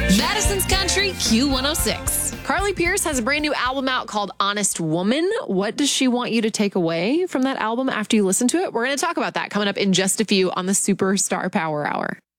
Madison's Country Q106. Carly Pearce has a brand new album out called Honest Woman. What does she want you to take away from that album after you listen to it? We're going to talk about that coming up in just a few on the Superstar Power Hour.